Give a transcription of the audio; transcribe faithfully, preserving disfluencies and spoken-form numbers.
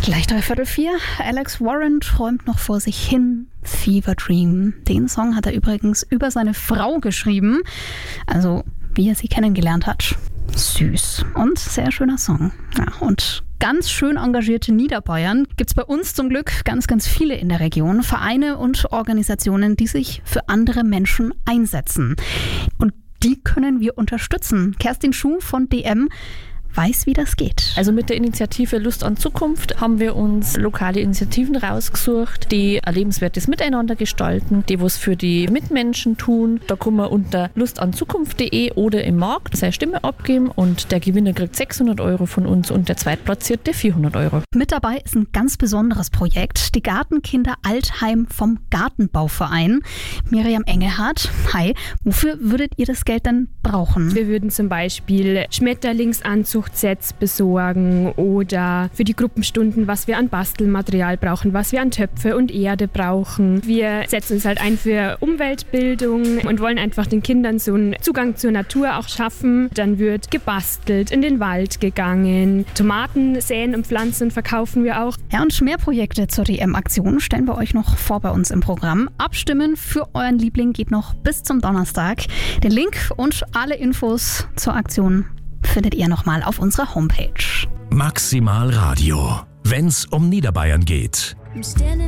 Gleich dreiviertel vier. Alex Warren träumt noch vor sich hin. Fever Dream. Den Song hat er übrigens über seine Frau geschrieben. Also, wie er sie kennengelernt hat. Süß. Und sehr schöner Song. Ja, und ganz schön engagierte Niederbayern gibt es bei uns zum Glück ganz, ganz viele in der Region. Vereine und Organisationen, die sich für andere Menschen einsetzen. Und die können wir unterstützen. Kerstin Schuh von D M weiß, wie das geht. Also mit der Initiative Lust an Zukunft haben wir uns lokale Initiativen rausgesucht, die ein lebenswertes Miteinander gestalten, die was für die Mitmenschen tun. Da kann man unter lustanzukunft punkt de oder im Markt seine Stimme abgeben und der Gewinner kriegt sechshundert Euro von uns und der Zweitplatzierte vierhundert Euro. Mit dabei ist ein ganz besonderes Projekt, die Gartenkinder Altheim vom Gartenbauverein. Miriam Engelhardt, hi, wofür würdet ihr das Geld denn brauchen? Wir würden zum Beispiel Schmetterlingsanzug Sets besorgen oder für die Gruppenstunden, was wir an Bastelmaterial brauchen, was wir an Töpfe und Erde brauchen. Wir setzen uns halt ein für Umweltbildung und wollen einfach den Kindern so einen Zugang zur Natur auch schaffen. Dann wird gebastelt, in den Wald gegangen, Tomaten säen und pflanzen und verkaufen wir auch. Ja, und mehr Projekte zur D M-Aktion stellen wir euch noch vor bei uns im Programm. Abstimmen für euren Liebling geht noch bis zum Donnerstag. Den Link und alle Infos zur Aktion findet ihr nochmal auf unserer Homepage. Maximal Radio, wenn's um Niederbayern geht.